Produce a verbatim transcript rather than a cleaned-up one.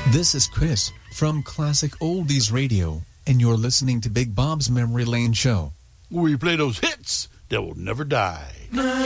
This is Chris from Classic Oldies Radio, and you're listening to Big Bob's Memory Lane Show. We play those hits that will never die.